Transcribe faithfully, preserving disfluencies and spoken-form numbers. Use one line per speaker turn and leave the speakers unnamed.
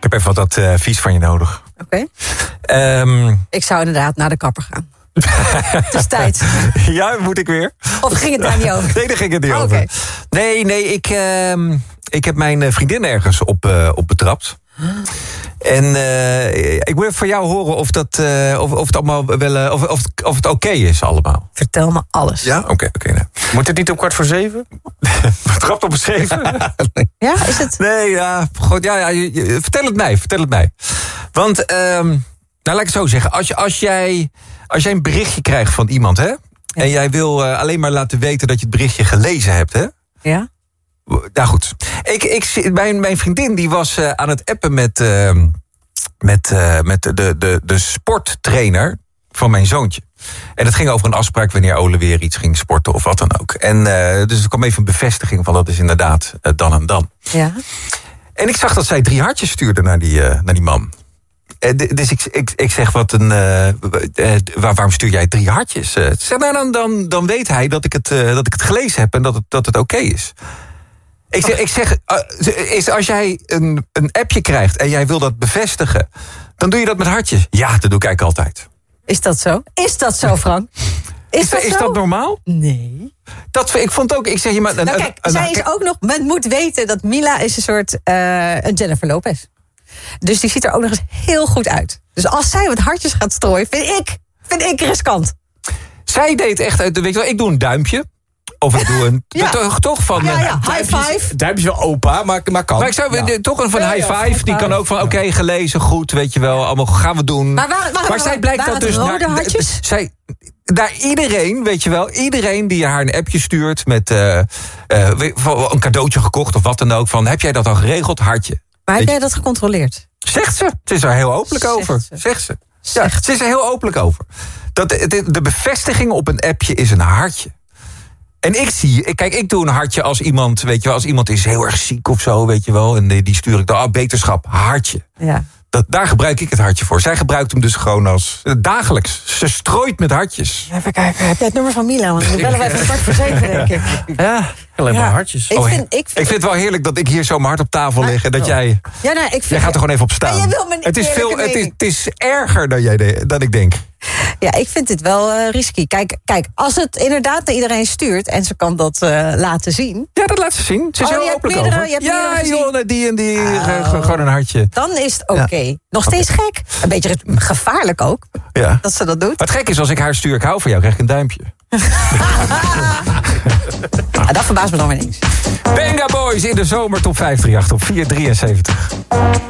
heb even wat advies van je nodig.
Oké.
Okay. Um,
ik zou inderdaad naar de kapper gaan. Het is tijd.
Ja, moet ik weer?
Of ging het daar niet over?
Nee, daar ging het niet
oh,
over.
Okay.
Nee, nee, ik, uh, ik heb mijn vriendin ergens op, uh, op betrapt. En uh, ik wil even van jou horen of, dat, uh, of, of het allemaal wel, uh, of, of, of het oké okay is allemaal.
Vertel me alles.
Ja, oké. Okay, okay, nee.
Moet het niet op kwart voor zeven?
Betrapt op een zeven?
nee. Ja, is het?
Nee, ja, goed, ja, ja je, je, vertel het mij, vertel het mij. Want, um, nou laat ik het zo zeggen, als, je, als, jij, als jij een berichtje krijgt van iemand, hè? Ja. En jij wil uh, alleen maar laten weten dat je het berichtje gelezen hebt, hè?
Ja.
Nou goed, ik, ik, mijn, mijn vriendin die was uh, aan het appen met, uh, met, uh, met de, de, de sporttrainer van mijn zoontje. En het ging over een afspraak wanneer Ole weer iets ging sporten of wat dan ook. En uh, dus er kwam even een bevestiging van dat is inderdaad uh, dan en dan.
Ja.
En ik zag dat zij drie hartjes stuurde naar die, uh, naar die man. Uh, dus ik, ik, ik zeg, wat een, uh, uh, waar, waarom stuur jij drie hartjes? Uh, zeg, nou, dan, dan, dan weet hij dat ik het, uh, dat ik het gelezen heb en dat het, dat het oké okay is. Ik zeg, ik zeg uh, is als jij een, een appje krijgt en jij wil dat bevestigen, dan doe je dat met hartjes. Ja, dat doe ik eigenlijk altijd.
Is dat zo? Is dat zo, Frank? Is,
is,
dat,
is
zo?
dat normaal?
Nee.
Dat, ik vond ook, ik zeg je maar...
Nou,
een,
kijk,
een,
zij
een,
is ook nog... Men moet weten dat Mila is een soort uh, een Jennifer Lopez. Dus die ziet er ook nog eens heel goed uit. Dus als zij wat hartjes gaat strooien, vind ik, vind ik riskant.
Zij deed echt... Weet je wel, ik doe een duimpje. Of ik doe een...
ja.
toch, toch van...
Ja, ja. High five.
Duimpjes wel opa, maar, maar kan.
Maar ik zou
ja.
toch een van
ja,
high
ja,
five. Die kan ook van, oké, okay, gelezen, goed, weet je wel. Allemaal gaan we doen.
Maar, waar, waar,
maar zij blijkt dat dus...
Rode hartjes?
Zij... Naar iedereen, weet je wel, iedereen die haar een appje stuurt met uh, uh, een cadeautje gekocht of wat dan ook, van heb jij dat al geregeld? Hartje.
Maar heb jij dat gecontroleerd?
Zegt ze. Ze is er heel openlijk
Zegt
over.
ze.
Zegt ze.
Zegt
ja, ze is er heel openlijk over. Dat de, de bevestiging op een appje is een hartje. En ik zie, kijk, ik doe een hartje als iemand, weet je wel, als iemand is heel erg ziek of zo, weet je wel, en die stuur ik dan, oh, beterschap, hartje.
Ja.
Dat, daar gebruik ik het hartje voor. Zij gebruikt hem dus gewoon als dagelijks. Ze strooit met hartjes.
Even kijken, heb jij het nummer van Mila? Want dan bellen wij van kwart voor zeven, denk ik.
Ja,
alleen maar
ja.
hartjes.
Ik,
oh,
vind, ik, vind,
ik vind het wel heerlijk dat ik hier zo mijn hart op tafel lig en dat oh. jij...
Ja, nou, ik vind,
jij gaat er gewoon even op staan.
Maar jij wil me niet
het, is veel, het, is,
mening.
het is erger dan, jij de, dan ik denk.
Ja, ik vind dit wel uh, risky. Kijk, kijk, als het inderdaad naar iedereen stuurt en ze kan dat uh, laten zien.
Ja, dat laat ze zien. Ze is
oh,
heel
je
openlijk
meerdere,
over.
Je hebt
ja, joh, die en die, oh. gewoon een hartje.
Dan is het oké. Okay.
Ja.
Nog steeds okay. gek. Een beetje gevaarlijk ook,
ja.
dat ze dat doet.
Wat gek is, als ik haar stuur, ik hou van jou, krijg ik een duimpje.
Ja, dat verbaast me dan weer niks.
Benga Boys in de zomer top vijf drie acht op vier drieënzeventig.